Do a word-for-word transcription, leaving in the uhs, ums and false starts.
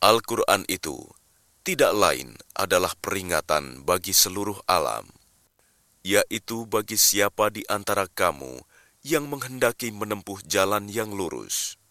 Al-Quran itu tidak lain adalah peringatan bagi seluruh alam, yaitu bagi siapa di antara kamu yang menghendaki menempuh jalan yang lurus.